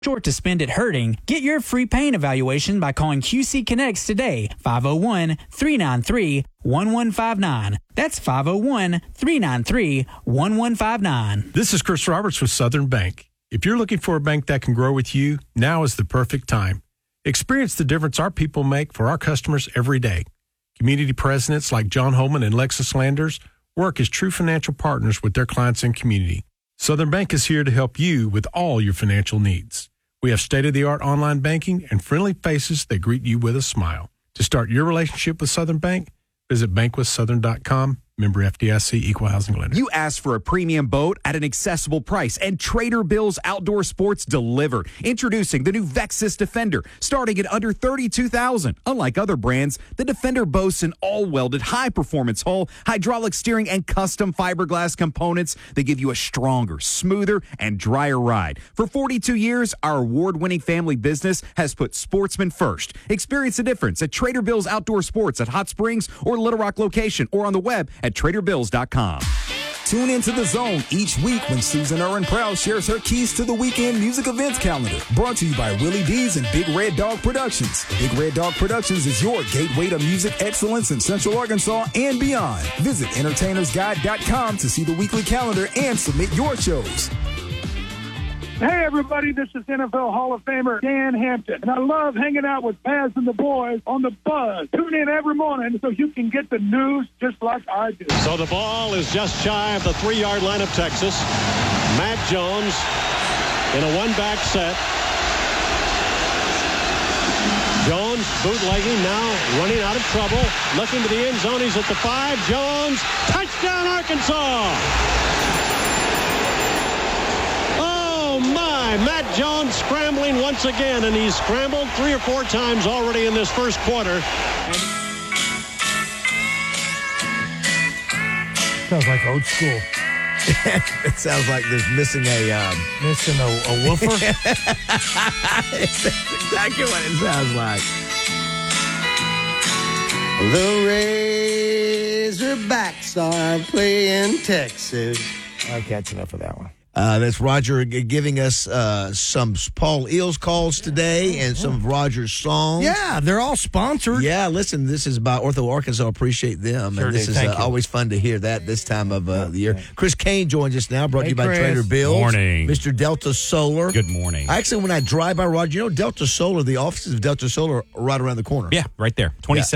Short to spend it hurting. Get your free pain evaluation by calling QC Connects today, 501-393-1159. That's 501-393-1159. This is Chris Roberts with Southern Bank. If you're looking for a bank that can grow with you, now is the perfect time. Experience the difference our people make for our customers every day. Community presidents like John Holman and Lexus Landers work as true financial partners with their clients and community. Southern Bank is here to help you with all your financial needs. We have state-of-the-art online banking and friendly faces that greet you with a smile. To start your relationship with Southern Bank, visit bankwithsouthern.com. Member FDIC, Equal Housing Lender. You asked for a premium boat at an accessible price, and Trader Bill's Outdoor Sports delivered. Introducing the new Vexus Defender, starting at under $32,000. Unlike other brands, the Defender boasts an all-welded, high-performance hull, hydraulic steering, and custom fiberglass components that give you a stronger, smoother, and drier ride. For 42 years, our award-winning family business has put sportsmen first. Experience the difference at Trader Bill's Outdoor Sports at Hot Springs or Little Rock location, or on the web at TraderBills.com. Tune into The Zone each week when Susan Irwin Proud shares her keys to the weekend music events calendar. Brought to you by Willie D's and Big Red Dog Productions. Big Red Dog Productions is your gateway to music excellence in Central Arkansas and beyond. Visit entertainersguide.com to see the weekly calendar and submit your shows. Hey, everybody, this is NFL Hall of Famer Dan Hampton, and I love hanging out with Paz and the boys on the Buzz. Tune in every morning so you can get the news just like I do. So the ball is just shy of the 3-yard line of Texas. Matt Jones in a one-back set. Jones bootlegging now, running out of trouble, looking to the end zone. He's at the 5. Jones, touchdown Arkansas! Matt Jones scrambling once again, and he's scrambled 3 or 4 times already in this first quarter. Sounds like old school. It sounds like there's missing a woofer. That's exactly what it sounds like. The Razorbacks are playing Texas. Okay, that's enough of that one. That's Roger giving us some Paul Eels calls today and some of Roger's songs. Yeah, they're all sponsored. Yeah, listen, this is by Ortho Arkansas. Appreciate them. Sure and this do. is always fun to hear that this time of the year. Chris Kane joins us now, brought to you by Chris. Trader Bill's. Morning. Mr. Delta Solar. Good morning. Actually, when I drive by, Roger, you know Delta Solar, the offices of Delta Solar are right around the corner. Yeah, right there.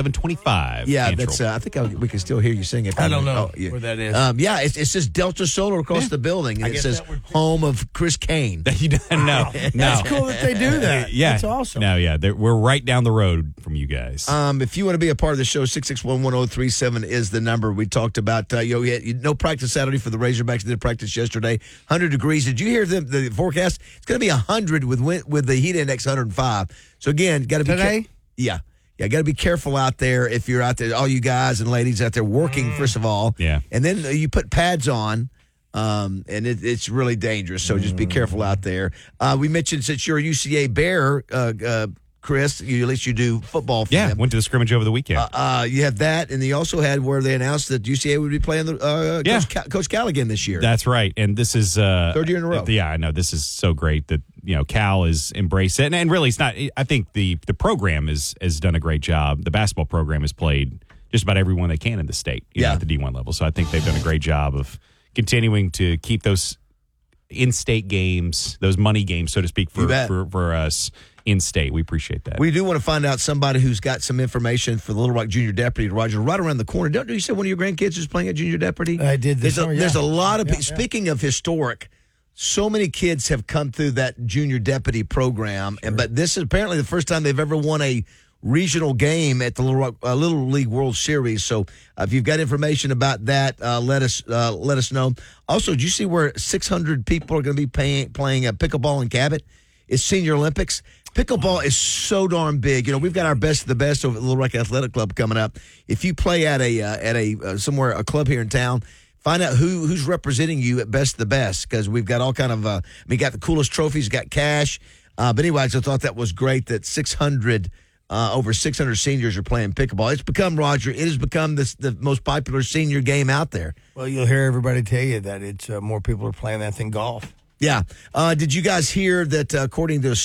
2725. Yeah, Central. that's. I think we can still hear you sing it. I don't know where that is. Yeah, it's just Delta Solar across the building, and it says home of Chris Kane. No. That's cool that they do that. Yeah. That's awesome. No, yeah. We're right down the road from you guys. If you want to be a part of the show, 661-1037 is the number. We talked about we had no practice Saturday for the Razorbacks. Did practice yesterday. 100 degrees. Did you hear the forecast? It's going to be 100 with the heat index 105. So again, got to be today. Yeah, got to be careful out there if you're out there. All you guys and ladies out there working, first of all. Yeah. And then you put pads on. And it's really dangerous, so just be careful out there. We mentioned since you're a UCA Bear, Chris, at least you do football for them. Went to the scrimmage over the weekend. You have that, and you also had where they announced that UCA would be playing Coach Callaghan this year. That's right, and this is third year in a row. Yeah, I know. This is so great that Cal has embraced it, and really, it's not. I think the program has done a great job. The basketball program has played just about everyone they can in the state, at the D1 level. So I think they've done a great job of continuing to keep those in-state games, those money games, so to speak, for us in-state. We appreciate that. We do want to find out somebody who's got some information for the Little Rock Junior Deputy, Roger, right around the corner. Don't you say one of your grandkids is playing at Junior Deputy? I did this summer, There's a lot of speaking of historic, so many kids have come through that Junior Deputy program, but this is apparently the first time they've ever won a regional game at the Little League World Series. So if you've got information about that, let us know. Also, did you see where 600 people are going to be playing pickleball in Cabot? It's Senior Olympics. Pickleball is so darn big. We've got our best of the best over at Little Rock Athletic Club coming up. If you play at a club here in town, find out who's representing you at Best of the Best, because we've got all kind of we got the coolest trophies, got cash. But anyways, I thought that was great that over 600 seniors are playing pickleball. It's become, Roger, it has become the most popular senior game out there. Well, you'll hear everybody tell you that it's more people are playing that than golf. Yeah. Did you guys hear that according to a